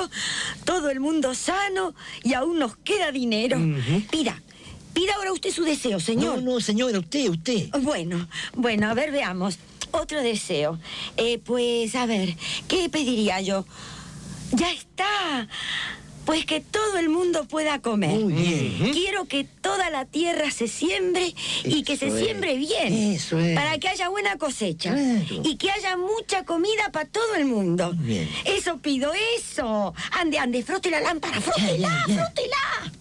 todo el mundo sano y aún nos queda dinero. Pida ahora usted su deseo, señor. No, señora, usted. Bueno, a ver, veamos. Otro deseo. Pues, a ver, ¿qué pediría yo? ¡Ya está! Pues que todo el mundo pueda comer. Muy bien. Quiero que toda la tierra se siembre y que se siembre bien. Eso es. Para que haya buena cosecha. Claro. Y que haya mucha comida para todo el mundo. Bien. Eso pido, eso. Ande, frote la lámpara, frótela.